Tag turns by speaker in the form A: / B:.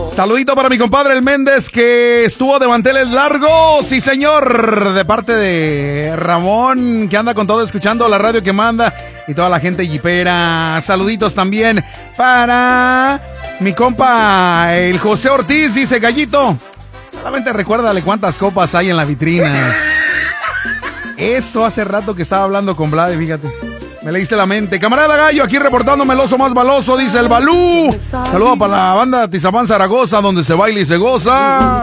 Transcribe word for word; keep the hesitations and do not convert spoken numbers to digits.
A: Saludito para mi compadre el Méndez, que estuvo de manteles largos. Sí, señor. De parte de Ramón, que anda con todo escuchando la radio que manda. Y toda la gente jipera. Saluditos también para mi compa, el José Ortiz. Dice, Gallito, solamente recuérdale cuántas copas hay en la vitrina. Eso hace rato que estaba hablando con Vlad, fíjate. Me leíste la mente. Camarada Gallo, aquí reportándome el oso más baloso, dice el Balú. Saludos para la banda Tizapán Zaragoza, donde se baila y se goza.